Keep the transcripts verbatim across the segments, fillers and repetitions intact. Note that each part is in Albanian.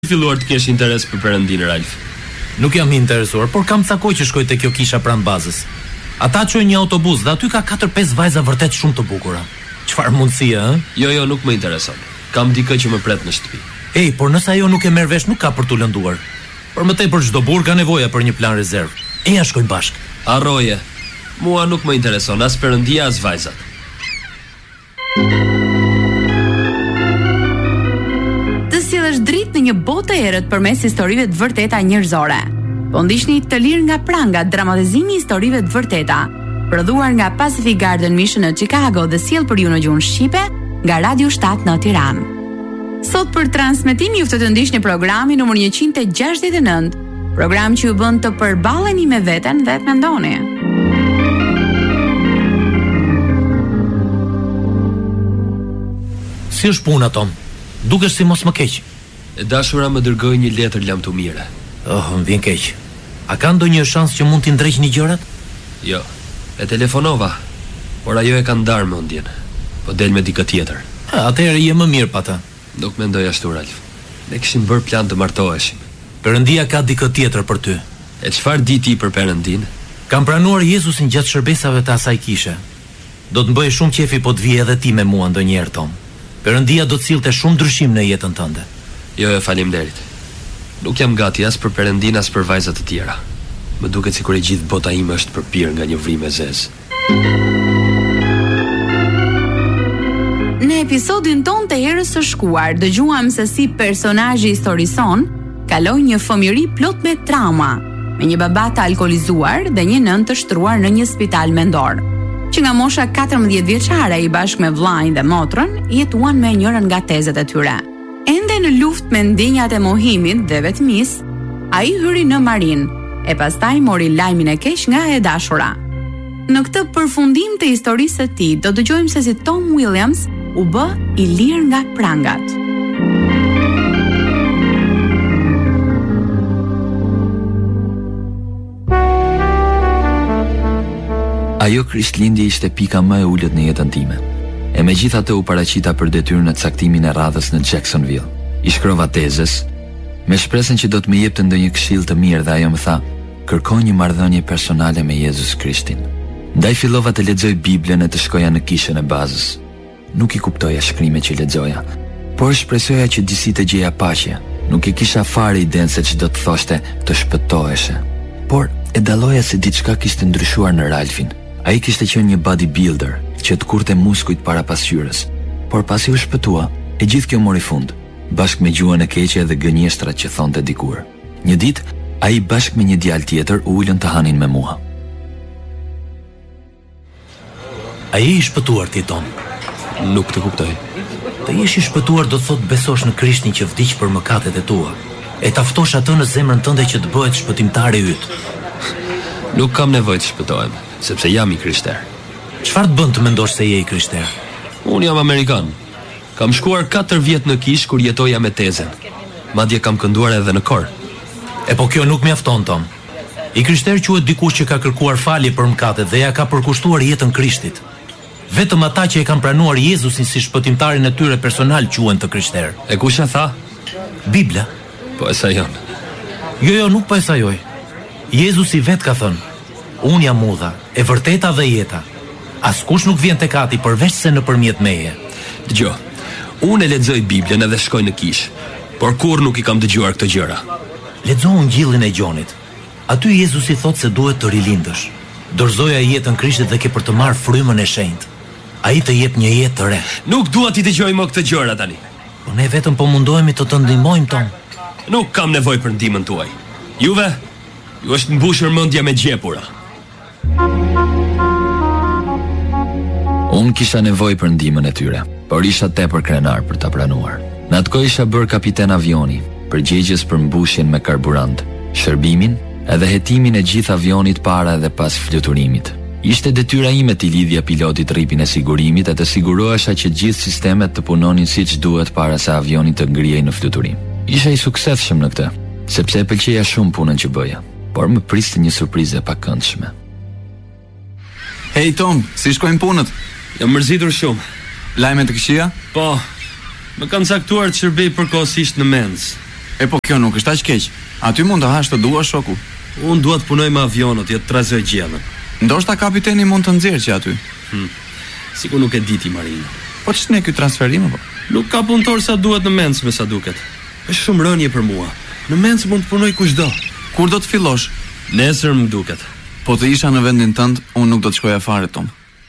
filluar të kesh interes për Perëndinë, Ralf? Nuk jam i interesuar, por kam cakoj që shkoj te kjo kisha pranë bazës. Ata çojnë një autobus dhe aty ka katër pesë vajza vërtet shumë të bukura. Çfarë mundësie, ë? Jo, jo, nuk më intereson. Kam dikë që më pret në shtëpi. Ej, por nëse ajo nuk e merr vesh, nuk ka për t'u lënduar. Por më tepër çdo burr ka nevojë për një plan rezerv. Eja shkojmë bashk. Harroje. Mua nuk më intereson as Perëndia as vajzat. Të sillesh dritë në një botë të errët përmes historive të vërteta njerëzore. Po ndiqni të lirë nga pranga dramatizimi i historive të vërteta, prodhuar nga Pacific Garden Mission në Chicago dhe sjell për ju në gjuhën shqipe nga Radio shtat në Tiranë. Sot për transmetim ju ftoj të ndiqni programin numër njëqind e gjashtëdhjetë e nëntë, program që ju bën të përballeni me veten dhe të mendoni. Si është puna, Tom? Dukesh si mos më keq. E dashura më dërgoi një letër lam të mire. Oh, më vjen keq. A ka ndonjë shans që mund t'i ndreqni gjërat? Jo. E telefonova, por ajo e ka ndarë mendjen. Po del me dikë tjetër. Atëherë je më mirë pa të. Nuk mendoj ashtu, Ralf. Ne kishim bërë plan të martoheshim. Perëndia ka dikë tjetër për ty. E çfarë di ti për Perëndin? Kam pranuar Jezusin gjatë shërbesave të asaj kishe. Do të bëj shumë qefi po të vije edhe ti me mua ndonjëherë, Tom. Perëndia do të sillte shumë ndryshim në jetën tënde. Jo, jo, faleminderit. Nuk jam gati as për Perëndin as për vajzat të tjera. Më duket sikur e gjithë bota ime është përpir nga një vrim e zezë. Në episodin ton të herës së shkuar, dëgjuam se si personazhi historison kaloi një fëmijëri plot me trauma, me një baba të alkolizuar dhe një nënë të shtruar në një spital mendor, që nga mosha katërmbëdhjetë vjeçare i bashkë me vllajin dhe motrën jetuan me njërin nga tezet e tyre. Ende në luftë me ndjenjat e mohimit dhe vetmis, ai hyri në Marin, e pastaj mori lajmin e keq nga e dashura. Në këtë përfundim të historisë së tij, do dëgjojmë se si Tom Williams u bë i lirë nga prangat. Ajo Krishtlindje ishte pika më e ulët në jetën time. E megjithatë u paraqita për detyrën e caktimin e radhës në Jacksonville. I shkrova tezës me shpresën që do të më jepte ndonjë këshill të mirë dhe ajo më tha: "Kërkoj një marrëdhënie personale me Jezus Krishtin." Ndaj fillova të lexoj Biblën e të shkoja në kishën e bazës. Nuk i kuptoja shkrimet që lexoja, por shpresoja që disi të gjeja paqe. Nuk e kisha fare idenë se ç'do të thoshte të shpëtoheshe. Por e dalloja se diçka kishte ndryshuar në Ralfin. Ai kishte qenë një bodybuilder që të kurte muskujt para pasqyrës, por pasi u shpëtua, e gjithë kjo mori fund, bashkë me gjuhën e keqe dhe gënjeshtrat që thonte dikur. Një ditë, ai bashkë me një djalë tjetër u ulën të hanin me mua. A je i shpëtuar ti, Tom? Nuk të kuptoj. Të jesh i shpëtuar do të thotë besosh në Krishtin që vdiq për mëkatet e tua, e ta ftosh atë në zemrën tënde që të bëhet shpëtimtari yt. Nuk kam nevojë të shpëtohem, sepse jam i krishter. Çfarë të bën të mendosh se je i krishter? Unë jam amerikan. Kam shkuar katër vjet në kish kur jetoja me tezën. Madje kam kënduar edhe në kor. E po kjo nuk mjafton, Tom. I krishter quhet dikush që ka kërkuar falje për mëkatet dhe ja ka përkushtuar jetën Krishtit. Vetëm ata që e kanë pranuar Jezusin si shpëtimtarin e tyre personal quhen të krishter. E kush e tha? Bibla. Po e sajon. Jo, jo, nuk po e sajoj. Jezusi vet ka thënë: "Unë jam udha, e vërteta dhe jeta. Askush nuk vjen tek Ati përveç se nëpërmjet meje." Dgjoj. Unë e lexoj Biblën edhe shkoj në kish, por kurrë nuk i kam dëgjuar këto gjëra. Lexo Ungjillin e Gjonit. Aty Jezusi thotë se duhet të rilindësh. Dorëzoja jetën Krishtit dhe ke për të marrë frymën e shenjtë. Ai të jep një jetë të re. Nuk dua ti dëgjoj më këtë gjëra tani. Po ne vetëm po mundohemi të të ndihmojmë, Tom. Nuk kam nevojë për ndihmën tuaj. Juve, ju është mbushur mendja me gjepura. Unë kisha nevojë për ndihmën e tyre, por isha tepër krenar për ta pranuar. Në atë kohë isha bërë kapiten avioni, përgjegjës për mbushjen me karburant, shërbimin edhe hetimin e gjithë avionit para edhe pas fluturimit. Ishte detyra ime t'i lidhja pilotit rripin e sigurimit e të sigurohesha që gjithë sistemet të punonin siç duhet para se avioni të ngrihej në fluturim. Isha i suksesshëm në këtë, sepse e pëlqeja shumë punën që bëja, por më priste një surprizë e pakëndshme. Hey Tom, si shkojnë punët? Jam mërzitur shumë. Lajme të këqija? Po, më kanë caktuar të shërbej përkohësisht në Mens. E po kjo nuk është aq keq. Aty mund të hash të dua shoku. Unë dua të punoj me avionët, jo të trazoj gjellën. Ndoshta kapiteni mund të nxjerrë që aty. Hm. Sikur nuk e di ti Marina. Po ç'ne ky transferim apo? Nuk ka punëtor sa duhet në Mens me sa duket. Është shumë rënje për mua. Në Mens mund të punoj kushdo. Kur do të fillosh? Nesër më duket. Po të isha në vendin tënd, unë nuk do të shkoja fare, Tom.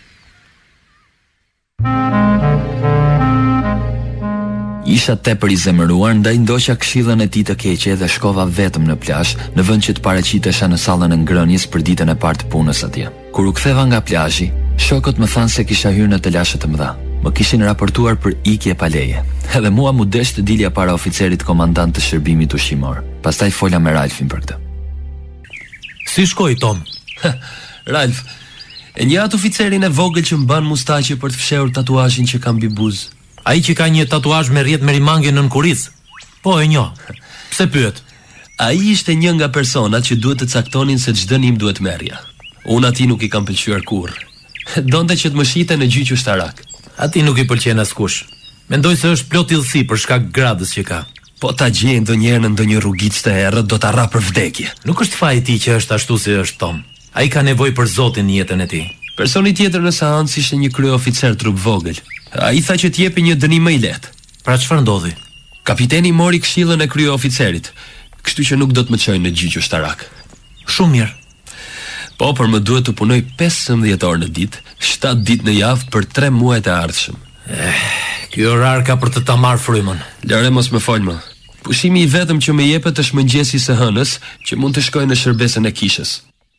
Isha tepër i zemëruar ndaj ndoqa këshillën e tij të keqe dhe shkova vetëm në plazh, në vend që të paraqitesha në sallën e ngrënies për ditën e parë të punës atje. Kur u ktheva nga plazhi, shokët më thanë se kisha hyrë në të lashe të mëdha. Më kishin raportuar për ikje pa leje. Edhe mua mu desh të dilja para oficerit komandant të shërbimit ushqimor. Pastaj fola me Ralfin për këtë. Si shkoi Tom? Ralf, e një atë oficerin e vogël që mban mustaqe për të fshehur tatuazhin që ka mbi buzë. Ai që ka një tatuazh me rrjet merimangje nën kuriz? Po e njoh. Pse pyet? Ai ishte një nga personat që duhet të caktonin se çdo nim duhet merrja. Unë ati nuk i kam pëlqyer kurrë. Donte që të më shite në gjyq ushtarak. Ati nuk i pëlqen askush. Mendoj se është plot illësi për shkak gradës që ka. Po ta gjej ndonjëherë në ndonjë rrugicë të errët do ta rra për vdekje. Nuk është faji i tij që është ashtu si është Tom. Ai ka nevojë për Zotin në jetën e tij. Personi tjetër në seancë ishte një kryeoficer trup vogël. Ai tha që t'jepi një dënim më i lehtë. Pra çfarë ndodhi? Kapiteni mori këshillën e kryeoficerit, kështu që nuk do të më çojnë në gjyq ushtarak. Shumë mirë. Po, por më duhet të punoj pesëmbëdhjetë orë në ditë, shtatë ditë në javë për tre muajt e ardhshëm. Eh, ky orar ka për të ta marr frymën. Lëre mos më fol më. Pushimi i vetëm që më jepet është mëngjesi së hënës, që mund të shkoj në shërbesën e kishës.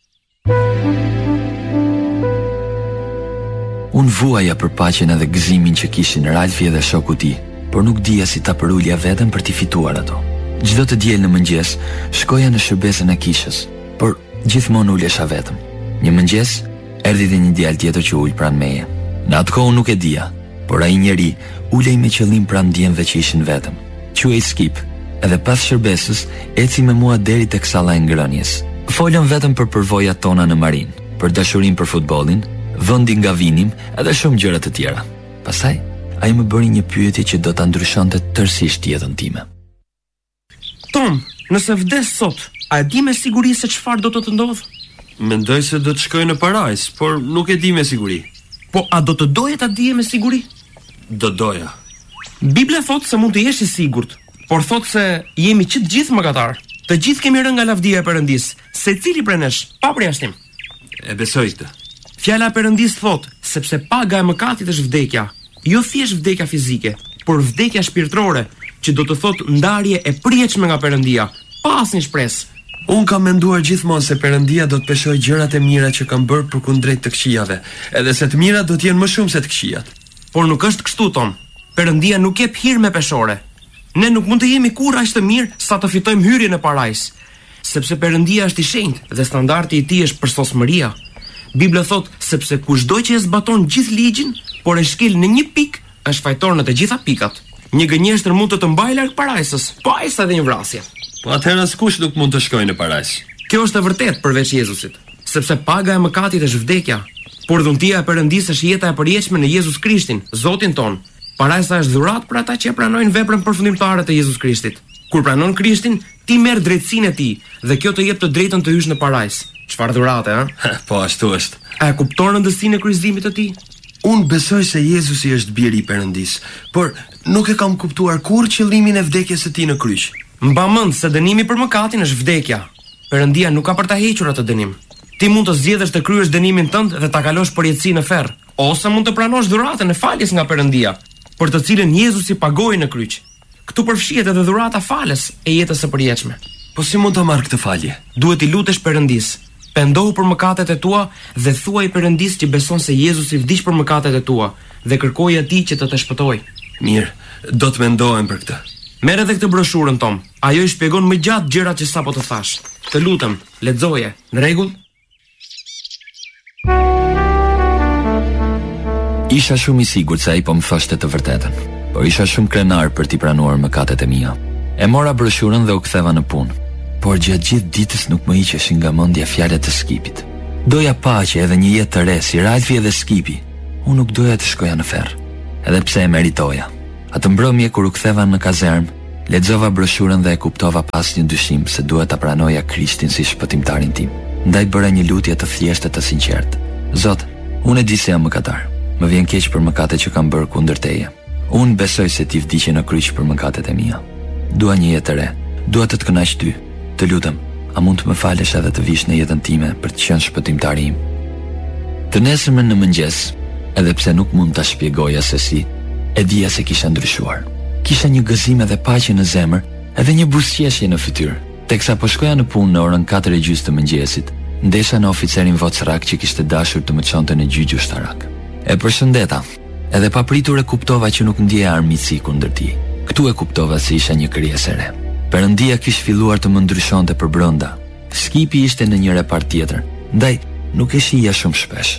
Unë vuaja për paqen edhe gëzimin që kishin Ralfi edhe shoku ti, por nuk dija si ta përulja veten për t'i fituar ato. Çdo të diel në mëngjes, shkoja në shërbesën e kishës, por gjithmonë ulesha vetëm. Një mëngjes, erdhi dhe një djalë tjetër që ul pranë meje. Në atë kohë nuk e dija, por ai njeri ulej me qëllim pranë djemve që ishin vetëm. Quhej Skip, edhe pas shërbesës eci me mua deri tek salla e ngrënies. Folëm vetëm për përvojat tona në marin, për dashurinë për futbollin, vendi nga vinim edhe shumë gjëra të tjera. Pastaj, ai më bëri një pyetje që do ta ndryshonte tërësisht jetën time. Tom, nëse vdes sot, a e di me siguri se çfarë do të të ndodh? Mendoj se do të shkoj në parajs, por nuk e di me siguri. Po a do të doje ta dije me siguri? Do doja. Bibla thot se mund të jesh i sigurt, por thot se jemi që të gjithë mëkatar. Të gjithë kemi rënë nga lavdia e Perëndis, secili prej nesh, pa përjashtim. E besoj këtë. Fjala e Perëndis thot, sepse paga e mëkatit është vdekja, jo thjesht vdekja fizike, por vdekja shpirtërore, që do të thot ndarje e prihetshme nga Perëndia, pa asnjë shpresë. Unë kam menduar gjithmonë se Perëndia do të peshojë gjërat e mira që kam bërë për kundrejt të këqijave, edhe se të mirat do të jenë më shumë se të këqijat. Por nuk është kështu, Tom. Perëndia nuk jep hir me peshore. Ne nuk mund të jemi kurrë aq të mirë sa të fitojmë hyrjen në parajs, sepse Perëndia është i shenjtë dhe standardi i tij është përsosmëria. Bibla thot sepse kushdo që e zbaton gjithë ligjin, por e shkel në një pikë, është fajtor në të gjitha pikat. Një gënjeshtër mund të të mbajë larg parajsës, po ai sa dhe një vrasje. Po atëherë askush nuk mund të shkojë në parajs. Kjo është e vërtetë përveç Jezusit, sepse paga e mëkatit është vdekja, por dhuntia e Perëndisë është jeta e përjetshme në Jezus Krishtin, Zotin ton. Parajsa është dhuratë për ata që e pranojnë veprën përfundimtare të Jezus Krishtit. Kur pranon Krishtin, ti merr drejtësinë e tij dhe kjo të jep të drejtën të hysh në parajs. Çfarë dhurate, ha? Po ashtu është. A e kupton rëndësinë e kryqëzimit të tij? Unë besoj se Jezusi është biri i Perëndisë, por nuk e kam kuptuar kurrë qëllimin e vdekjes së tij në kryq. Mba mend se dënimi për mëkatin është vdekja. Perëndia nuk ka për ta hequr atë dënim. Ti mund të zgjedhësh të kryesh dënimin tënd dhe ta kalosh përjetësi në ferr, ose mund të pranosh dhuratën e faljes nga Perëndia, për të cilën Jezusi pagoi në kryq. Ktu përfshihet edhe dhurata falës e jetës së përjetshme. Po si mund ta marr këtë falje? Duhet i lutesh Perëndisë. Pendohu për mëkatet e tua dhe thuaj Perëndisë që beson se Jezusi vdiq për mëkatet e tua dhe kërkoj atij që të të shpëtojë. Mirë, do të mendohem për këtë. Merr edhe këtë broshurën, Tom. Ajo i shpjegon më gjatë gjërat që sapo të thash. Të lutem, lexoje. Në rregull? Isha shumë i sigurt se ai po më thoshte të vërtetën, por isha shumë krenar për t'i pranuar mëkatet e mia. E mora broshurën dhe u ktheva në punë, por gjatë gjithë ditës nuk më hiqeshin nga mendja fjalët e Skipit. Doja paqe edhe një jetë të re si Ralfi edhe Skipi. Unë nuk doja të shkoja në ferr, edhe pse e meritoja. Atë mbrëmje kur u ktheva në kazermë, Lexova broshurën dhe e kuptova pas një dyshim se duhet ta pranoja Krishtin si shpëtimtarin tim. Ndaj bëra një lutje të thjeshtë të sinqertë. Zot, unë e di se jam mëkatar. Më vjen keq për mëkatet që kam bërë kundër Teje. Unë besoj se Ti vdiqe në kryq për mëkatet e mia. Dua një jetë të re. Dua të të kënaq Ty. Të lutem, a mund të më falësh edhe të vish në jetën time për të qenë shpëtimtari im? Të nesërmen në mëngjes, edhe pse nuk mund ta shpjegoja se si, e dija se kisha ndryshuar. Kisha një gëzim edhe paqe në zemër, edhe një buzëqeshje në fytyrë. Teksa po shkoja në punë në orën katër e gjys të mëngjesit, ndesha në oficerin vocrak që kishte dashur të më çonte në gjyq ushtarak. E përshëndeta, edhe papritur e kuptova që nuk ndjeja armiqësi kundër tij. Ktu e kuptova se isha një krijesë e re. Perëndia kishte filluar të më ndryshonte për brenda. Skipi ishte në një repart tjetër, ndaj nuk e shija shumë shpesh.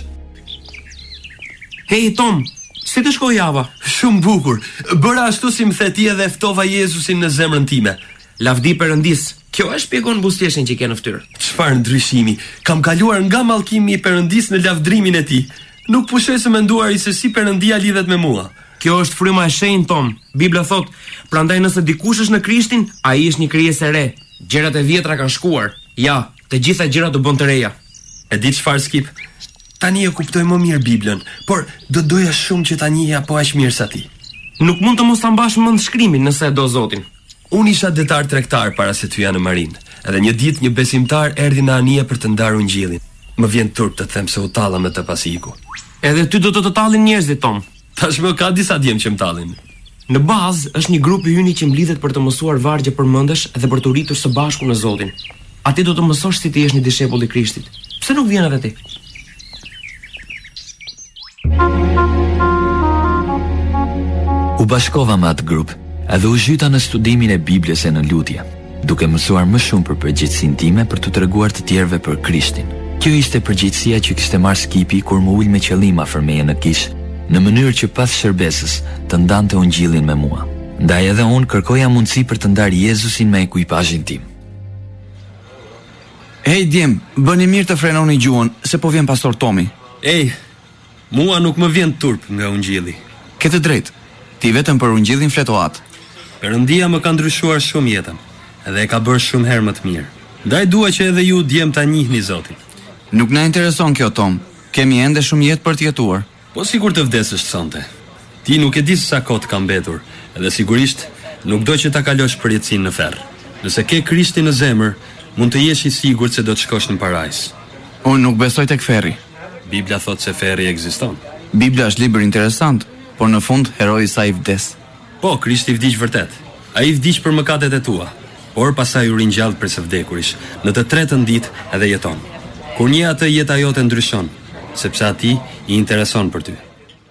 Hey Tom, si të shkoj java? Shumë bukur. Bëra ashtu si më the ti edhe ftova Jezusin në zemrën time. Lavdi Perëndis. Kjo e shpjegon buzëqeshjen që ke në fytyrë. Çfarë ndryshimi? Kam kaluar nga mallkimi i Perëndis në lavdrimin e Tij. Nuk pushoj se menduari se si Perëndia lidhet me mua. Kjo është fryma e shenjtë, Tom. Bibla thot, prandaj nëse dikush është në Krishtin, ai është një krijesë e re. Gjërat e vjetra kanë shkuar. Ja, të gjitha gjërat u bën të reja. E di çfarë Skip? Tani e kuptoj më mirë Biblën, por do doja shumë që ta njihja po aq mirë sa ti. Nuk mund të mos ta mbash mend shkrimin nëse e do Zotin. Unë isha detar tregtar para se të hyja në marinë, edhe një ditë një besimtar erdhi në anije për të ndarë ungjillin. Më vjen turp të them se u talla me të pasi iku. Edhe ty do të të tallin njerëzit, Tom. Tashmë ka disa djem që më tallin. Në bazë është një grup i hyni që mblidhet për të mësuar vargje përmendesh dhe për të rritur së bashku në Zotin. A ti do të mësosh si të jesh një dishepul i Krishtit. Pse nuk vjen edhe ti? U bashkova me atë grup edhe u zhyta në studimin e Biblës e në lutje, duke mësuar më shumë për përgjegjësinë time për të treguar të tjerëve për Krishtin. Kjo ishte përgjegjësia që kishte marrë Skipi kur më ul me qëllim afër meje në kish, në mënyrë që pas shërbesës të ndante ungjillin me mua. Ndaj edhe unë kërkoja mundësi për të ndarë Jezusin me ekuipazhin tim. Ej, djem, bëni mirë të frenoni gjuhën, se po vjen pastor Tomi. Ej, mua nuk më vjen turp nga ungjilli. Ke të drejtë. Ti vetëm për ungjillin fletoat. Perëndia më ka ndryshuar shumë jetën, edhe e ka bërë shumë herë më të mirë. Ndaj dua që edhe ju djem ta njihni Zotin. Nuk na intereson kjo, Tom. Kemi ende shumë jetë për të jetuar. Po sikur të vdesësh sonte. Ti nuk e di sa kohë ka mbetur, edhe sigurisht nuk do që ta kalosh përjetësinë në ferr. Nëse ke Krishtin në zemër, mund të jesh i sigurt se do të shkosh në parajs. Unë nuk besoj tek ferri. Bibla thot se ferri ekziston. Bibla është libër interesant, por në fund heroi i saj vdes. Po, Krishti vdiq vërtet. Ai vdiq për mëkatet e tua, por pastaj u ringjall për së vdekurish, në të tretën ditë edhe jeton. Kur një atë jeta jote ndryshon, sepse ati i intereson për ty.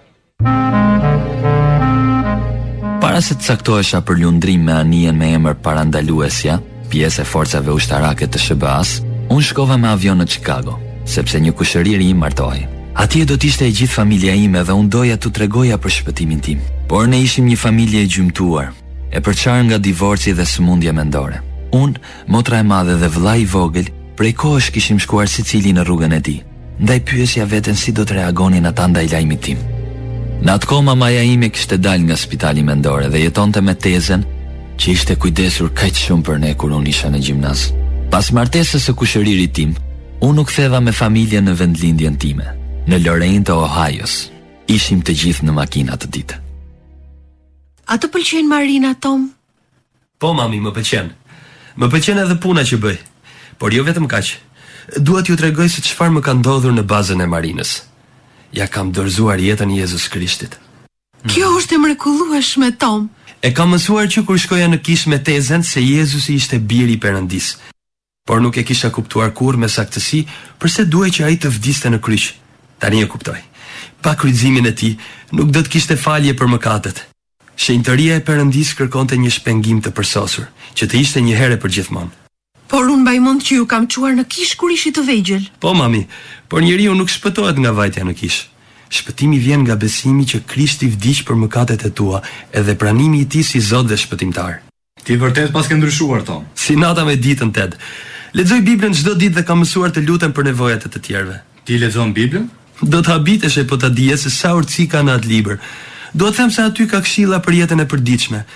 Para se të caktohesha për lundrim me anijen me emër Parandaluesja, pjesë e forcave ushtarake të S B A-s, unë shkova me avion në Chicago, sepse një kushërir i martohej. Atje do t'ishte e gjithë familja ime dhe unë doja t'u tregoja për shpëtimin tim. Por ne ishim një familje e gjymtuar, e përçarë nga divorci dhe sëmundje mendore. Unë, motra e madhe dhe vëllai i vogël, prej kohësh kishim shkuar sicili në rrugën e tij. Ndaj pyesja veten si do të reagonin ata ndaj lajmit tim. Në atë kohë mamaja ime kishte dalë nga spitali mendore dhe jetonte me tezen që ishte kujdesur kaq shumë për ne kur unë isha në gjimnaz. Pas martesës së kushëririt tim, unë u ktheva me familjen në vendlindjen time, në Lorain të Ohio's. Ishim të gjithë në makina të ditë. A të pëlqen Marina, Tom? Po, mami, më pëlqen. Më pëlqen edhe puna që bëj. Por jo vetëm kaq. Dua t'ju tregoj se çfarë më ka ndodhur në bazën e Marinës. Ja kam dorëzuar jetën Jezus Krishtit. Kjo është e mrekullueshme, Tom. E kam mësuar që kur shkoja në kish me tezen se Jezusi ishte biri i Perëndis. Por nuk e kisha kuptuar kurrë me saktësi pse duhej që ai të vdiste në kryq. Tani e kuptoj. Pa kryqëzimin e tij, nuk do të kishte falje për mëkatet. Shenjtëria e Perëndis kërkonte një shpengim të përsosur, që të ishte një herë për gjithmonë. Por unë mbaj mend që ju kam çuar në kish kur ishi të vegjël. Po, mami, por njeriu nuk shpëtohet nga vajtja në kish. Shpëtimi vjen nga besimi që Krishti vdiq për mëkatet e tua, edhe pranimi i tij si Zot dhe shpëtimtar. Ti vërtet pas ke ndryshuar, Tom. Si nata me ditën, Ted. Lexoj Biblën çdo ditë dhe kam mësuar të lutem për nevojat e të tjerëve. Ti lexon Biblën? Do të habitesh e po ta dije se sa urtësi ka në atë libër. Do të them se aty ka këshilla për jetën e përditshme.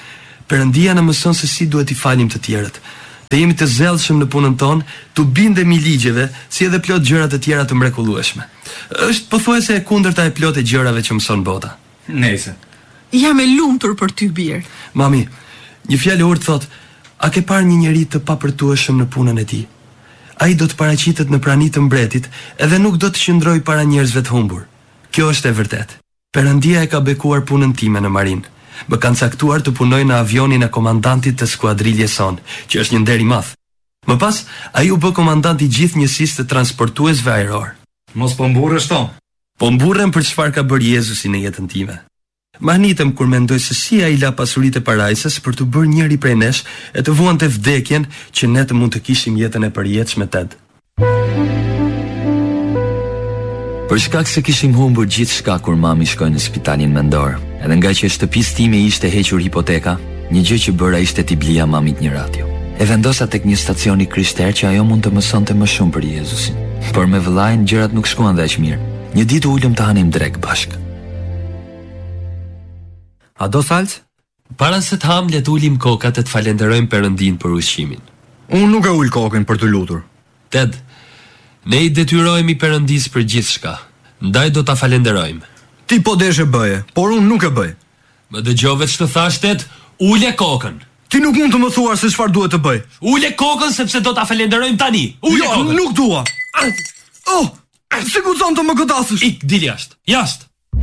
Perëndia na mëson se si duhet i falim të tjerët. Dhe jemi të zellshëm në punën tonë, të bindemi ligjeve, si edhe plot gjëra të tjera të mrekullueshme. Është pothuajse e kundërta e plot e gjërave që mëson bota. Nëse. Jam e lumtur për ty, bir. Mami, një fjalë urtë thot, a ke parë një njeri të papërtueshëm në punën e tij? Ai do të paraqitet në prani të mbretit, edhe nuk do të qëndrojë para njerëzve të humbur. Kjo është e vërtet. Perëndia e ka bekuar punën time në marinë. Më kanë caktuar të punoj në avionin e komandantit të skuadriljes son, që është një nder i madh. Më pas, ai u bë komandant i gjithë njësisë të transportuesve ajror. Mos po mburresh Tom. Po mburrem për çfarë ka bërë Jezusi në jetën time. Mahnitem kur mendoj se si ai la pasuritë e parajsës për të bërë njëri prej nesh e të vuante vdekjen që ne të mund të kishim jetën e përjetshme ted. Për shkak se kishim humbur gjithçka kur mami shkoi në spitalin mendor, edhe nga që shtëpisë time ishte hequr hipoteka, një gjë që bëra ishte t'i blija mamit një radio. E vendosa tek një stacion i krishter që ajo mund të mësonte më shumë për Jezusin. Por me vëllain gjërat nuk shkuan dhe aq mirë. Një ditë u ulëm të hanim drek bashk. A do salc? Para se të ham, le të ulim kokat e të falenderojmë Perëndin për ushqimin. Unë nuk e ul kokën për të lutur. Ted, ne i detyrohemi Perëndis për gjithçka. Ndaj do ta falenderojmë. Ti po desh e bëje, por unë nuk e bëj. Më dëgjove ç'të thash Ted? Ule kokën. Ti nuk mund të më thuar se çfarë duhet të bëj. Ule kokën sepse do ta falenderojmë tani. Ule jo, kokën. Nuk dua. Oh, si guxon të më godasësh? Ik, dil jashtë. Jashtë.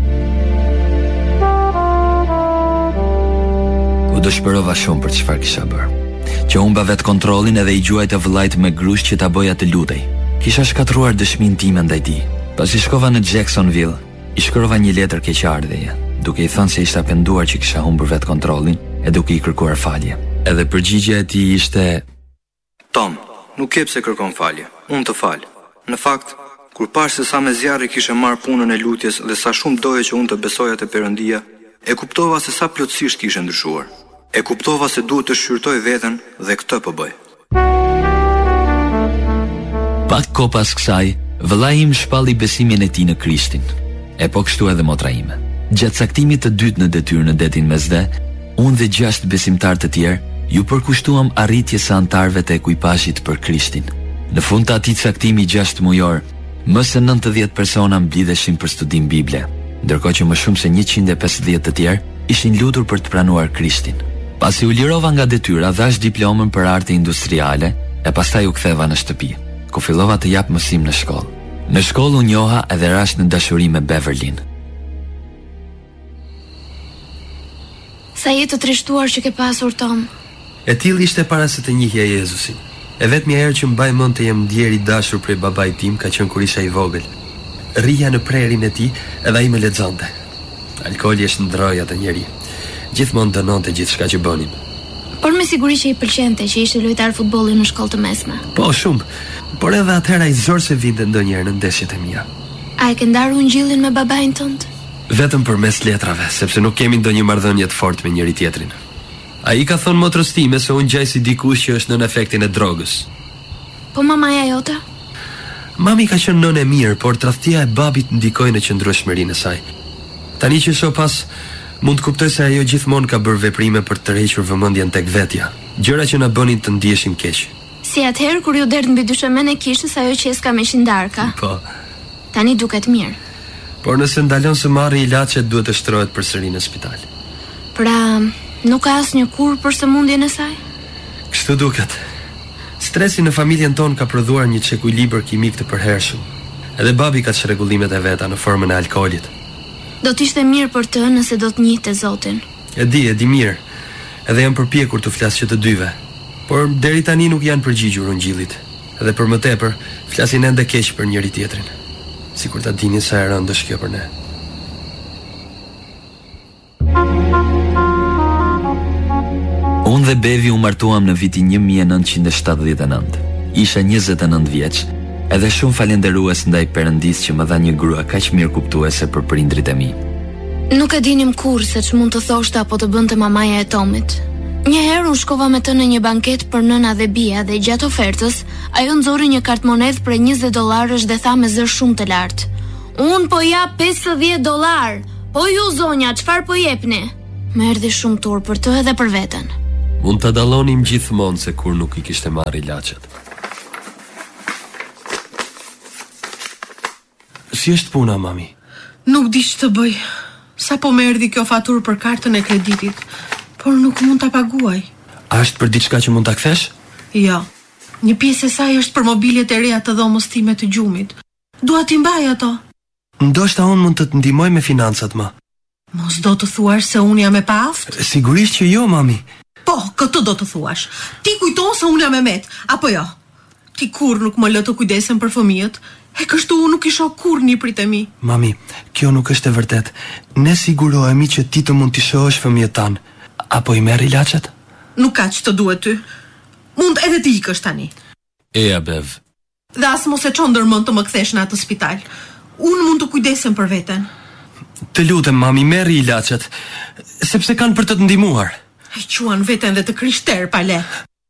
U dëshpërova shumë për çfarë kisha bërë. Që humba vet kontrollin edhe i gjuaj të vëllait me grush që ta boja të lutej. Kisha shkatruar dëshminë time ndaj tij. Pasi shkova në Jacksonville, i shkrova një letër keqardhjeje, duke i thënë se ishta penduar që kisha humbur vet kontrollin e duke i kërkuar falje. Edhe përgjigjja e tij ishte: Tom, nuk jep se kërkon falje, unë të fal. Në fakt, kur pash se sa me zjarri kishe marrë punën e lutjes dhe sa shumë doje që unë të besoja te Perëndia, e kuptova se sa plotësisht kishe ndryshuar. E kuptova se duhet të shqyrtoj veten dhe këtë po bëj. Pak kohë pas kësaj, vëllai im shpalli besimin e tij në Krishtin. E po kështu edhe motra ime. Gjatë caktimit të dytë në detyrë në detin Mesdhe, unë dhe gjashtë besimtar të tjerë ju përkushtuam arritjes së antarëve të ekuipazhit për Krishtin. Në fund të atij caktimi gjashtë mujor, më se nëntëdhjetë persona mblidheshin për studim bible, ndërkohë që më shumë se njëqind e pesëdhjetë të tjerë ishin lutur për të pranuar Krishtin. Pasi u lirova nga detyra, dhash diplomën për arte industriale e pastaj u ktheva në shtëpi, ku fillova të jap mësim në shkollë. Në shkollë u njoha edhe rash në dashuri me Beverlyn. Sa jetë të trishtuar që ke pasur, Tom. E tillë ishte para se të njihja Jezusin. E vetmja herë që mbaj mend të jem ndjer i dashur prej babait tim ka qenë kur isha i vogël. Rrija në prerin e tij edhe ai më lexonte. Alkooli është ndroja të njeriu. Gjithmonë dënonte gjithçka që bënim. Por me siguri që i pëlqente që ishte lojtar futbolli në shkollë të mesme. Po shumë, por edhe atëherë ai zor se vinte ndonjëherë në ndeshjet e mia. A e ke ndarë ungjillin me babain tënd? Vetëm përmes letrave, sepse nuk kemi ndonjë marrëdhënie të fortë me njëri tjetrin. Ai ka thonë motrës time se unë gjaj si dikush që është nën efektin e drogës. Po mamaja jote? Mami ka qenë nënë e mirë, por tradhtia e babit ndikoi në qëndrueshmërinë e saj. Tani që shoh pas, mund të kuptoj se ajo gjithmonë ka bërë veprime për të tërhequr vëmendjen tek vetja, gjëra që na bënin të ndiheshim keq. Si atëherë kur ju derdh mbi dyshemen e kishës ajo qeska me shindarka. Po. Tani duket mirë. Por nëse ndalon së marrë ilaçet, duhet të shtrohet përsëri në spital. Pra, nuk ka asnjë kur për sëmundjen e saj? Kështu duket. Stresi në familjen tonë ka prodhuar një çekuilibër kimik të përhershëm. Edhe babi ka çrregullimet e veta në formën e alkoolit. Do të ishte mirë për të nëse do të njihte Zotin. E di, e di mirë. Edhe jam përpjekur të flas që të dyve. Por deri tani nuk janë përgjigjur ungjillit. Edhe për më tepër, flasin ende keq për njëri tjetrin. Sikur ta dinin sa e rëndë është kjo për ne. Unë dhe Bevi u martuam në vitin një mijë e nëntëqind e shtatëdhjetë e nëntë. Isha njëzet e nëntë vjeç, edhe shumë falenderues ndaj Perëndis që më dha një grua kaq mirë kuptuese për prindrit e mi. Nuk e dinim kur se ç'mund të thoshte apo të bënte mamaja e Tomit. Një herë u shkova me të në një banket për nëna dhe bija dhe gjatë ofertës, ajo nxori një kartmonedhë për njëzet dollarësh dhe tha me zër shumë të lartë: "Un po jap pesëdhjetë dollar. Po ju zonja, çfarë po jepni?" më erdhi shumë tur për të edhe për veten. Mund të dallonim gjithmonë se kur nuk i kishte marrë ilaçet. Si është puna, mami? Nuk di ç'të bëj. Sa po më erdhi kjo faturë për kartën e kreditit, por nuk mund ta paguaj. A është për diçka që mund ta kthesh? Jo. Një pjesë e saj është për mobiljet e reja të dhomës time të gjumit. Dua t'i mbaj ato. Ndoshta unë mund të të ndihmoj me financat, ma. Mos do të thuash se unë jam e paaft? Sigurisht që jo, mami. Po, këtë do të thuash. Ti kujton se unë jam e met, apo jo? Ti kur nuk më lë të kujdesem për fëmijët, e kështu unë nuk i shoh kurrë niprit e mi. Mami, kjo nuk është e vërtet. Ne sigurohemi që ti të mund t'i shohësh fëmijët tan. Apo i merr ilaçet? Nuk ka që të duhet ty. Mund edhe ti ikësh tani. Eja, Bev. Dhe as mos e çon ndërmend të më kthesh në atë spital. Unë mund të kujdesem për veten. Të lutem, mami, merri ilaçet, sepse kanë për të të ndihmuar. E quan veten dhe të krishter pa le.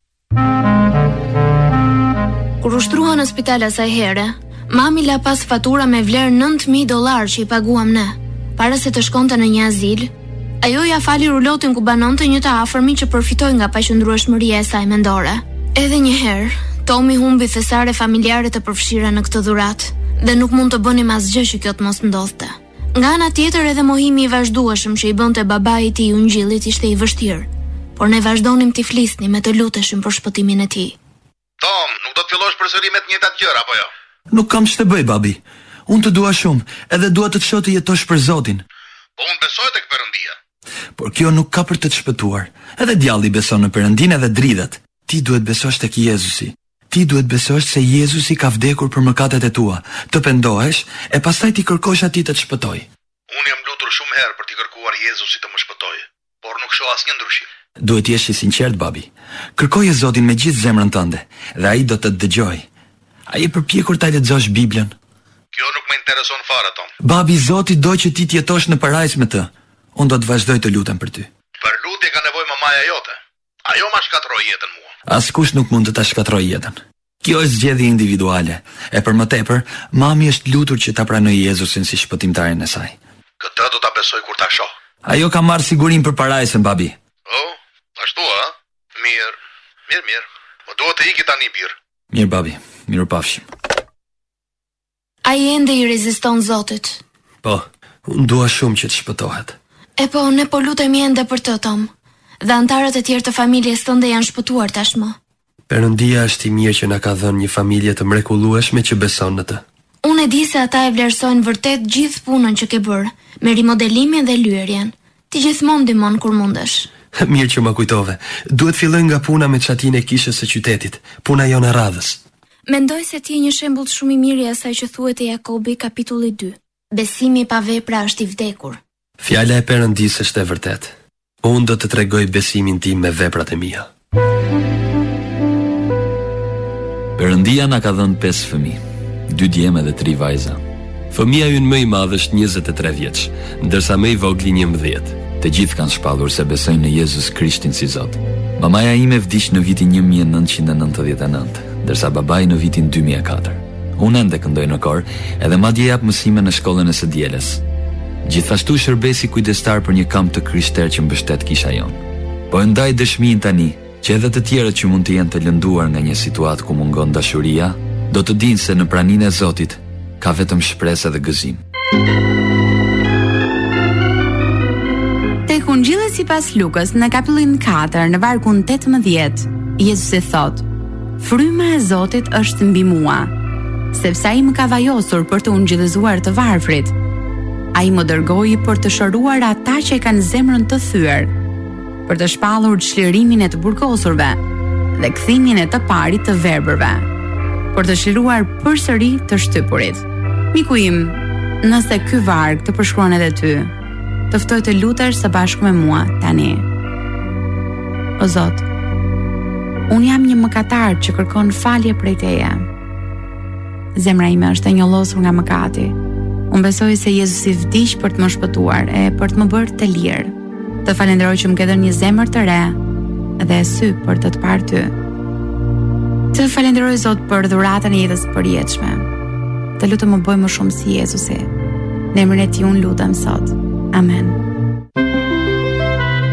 Kur ushtrua në spital asaj here, mami la pas fatura me vlerë nëntë mijë dollar që i paguam ne. Para se të shkonte në një azil, ajo ja fali rulotin ku banonte një të afërmi që përfitoi nga paqëndrueshmëria e saj mendore. Edhe një herë, Tomi humbi thesare familjare të përfshira në këtë dhuratë, dhe nuk mund të bënim asgjë që kjo të mos ndodhte. Nga ana tjetër edhe mohimi i vazhdueshëm që i bënte babai i tij Ungjillit ishte i vështirë, por ne vazhdonim t'i flisnim e të luteshim për shpëtimin e tij. Tom, nuk do të fillosh përsëri me të njëjtat gjëra apo jo? Nuk kam ç'të bëj, babi. Unë të dua shumë, edhe dua të të shoh të jetosh për Zotin. Po unë besoj tek Perëndia. Por kjo nuk ka për të të shpëtuar. Edhe djalli beson në Perëndinë edhe dridhet. Ti duhet besosh tek Jezusi. Ti duhet besosh se Jezusi ka vdekur për mëkatet e tua, të pendohesh e pastaj ti kërkosh atij të të shpëtojë. Unë jam lutur shumë herë për t'i kërkuar Jezusit të më shpëtojë, por nuk shoh asnjë ndryshim. Duhet jesh i sinqert, babi. Kërkoje Zotin me gjithë zemrën tënde, dhe ai do të të dëgjojë. A je përpjekur ta lexosh Biblën? Kjo nuk më intereson fare, Tom. Babi, Zoti do që ti të jetosh në parajs me të. Unë do të vazhdoj të lutem për ty. Për lutje ka nevojë mamaja jote. Ajo ma shkatroi jetën mua. Askush nuk mund të ta shkatrojë jetën. Kjo është zgjedhje individuale, e për më tepër, mami është lutur që ta pranojë Jezusin si shpëtimtarin e saj. Këtë do ta besoj kur ta shoh. Ajo ka marrë sigurinë për parajsën, babi. Oh, ashtu a? Mirë, mirë, mirë. Po duhet të iki tani birë. Mirë, babi, mirë pafshim. Ai ende i reziston Zotit. Po, unë dua shumë që të shpëtohet. E po, ne po lutemi ende për të, Tom. Dhe antarët e tjerë të familjes tënde janë shpëtuar tashmë. Perëndia është i mirë që na ka dhënë një familje të mrekullueshme që beson në të. Unë e di se ata e vlerësojnë vërtet gjithë punën që ke bërë, me rimodelimin dhe lyerjen. Ti gjithmonë ndihmon kur mundesh. Mirë që më kujtove. Duhet filloj nga puna me çatin e kishës së qytetit, puna jonë e radhës. Mendoj se ti je një shembull shumë i mirë i asaj që thuhet te Jakobi kapitulli dy. Besimi pa vepra është i vdekur. Fjala e Perëndisë është e vërtetë. Unë do të tregoj besimin tim me veprat e mia. Perëndia na ka dhënë pesë fëmijë, dy djemë dhe tri vajza. Fëmia ynë më i madh është njëzet e tre vjeç, ndërsa më i vogli njëmbëdhjetë. Të gjithë kanë shpallur se besojnë në Jezus Krishtin si Zot. Mamaja ime vdiq në vitin një mijë nëntëqind e nëntëdhjetë e nëntë, ndërsa babai në vitin dy mijë e katër. Unë ende këndoj në kor, edhe madje jap mësime në shkollën e së dielës. Gjithashtu shërbesi kujdestar për një kamp të krishterë që mbështet kisha jonë. Po e ndaj dëshminë tani, që edhe të tjerët që mund të jenë të lënduar nga një situatë ku mungon dashuria, do të dinë se në praninë e Zotit ka vetëm shpresë dhe gëzim. Tek Ungjilli sipas Lukës në kapitullin katër në vargun tetëmbëdhjetë, Jezusi thot: "Fryma e Zotit është mbi mua, sepse ai më ka vajosur për të ungjillizuar të varfrit. Ai më dërgoi për të shëruar ata që kanë zemrën të thyer, për të shpallur çlirimin e të burgosurve dhe kthimin e të parit të verbërve, për të shliruar përsëri të shtypurit." Miku im, nëse ky varg të përshkruan edhe ty, të ftoj të lutesh së bashku me mua tani. O Zot, unë jam një mëkatar që kërkon falje prej Teje. Zemra ime është e njollosur nga mëkati. Unë besoj se Jezusi vdiq për të më shpëtuar e për të më bërë të lirë. Të falenderoj që më ke dhënë një zemër të re dhe sy për të të parë Ty. Të falenderoj Zot për dhuratën e jetës përjetshme. Të lutem më bëj më shumë si Jezusi. Në emrin e Tij unë lutem sot. Amen.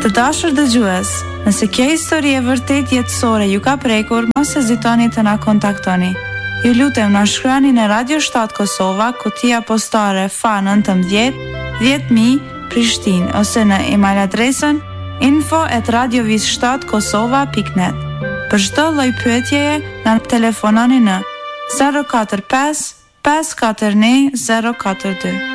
Të dashur dëgjues, nëse kjo histori e vërtet jetësore ju ka prekur, mos hezitoni të na kontaktoni. Ju lutem na shkruani në Radio shtat Kosova, kutia postare F A nëntëmbëdhjetë dhjetë mijë Prishtinë ose në email adresën info at radiovis shtat kosova pikë net. Për çdo lloj pyetjeje na telefononi në zero katër pesë pesë katër një zero katër dy.